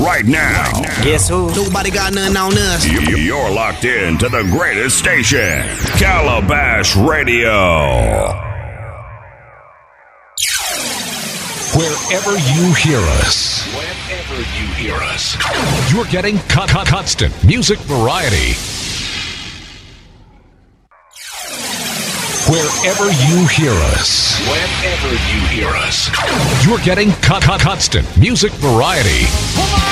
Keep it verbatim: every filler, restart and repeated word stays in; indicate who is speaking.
Speaker 1: right now.
Speaker 2: Guess who? Nobody got nothing on us.
Speaker 1: You- You're locked in to the greatest station, Calabash Radio.
Speaker 3: Wherever you hear us, wherever you hear us, you're getting con- con- constant music variety. Wherever you hear us, wherever you hear us, you're getting con- con- constant music variety.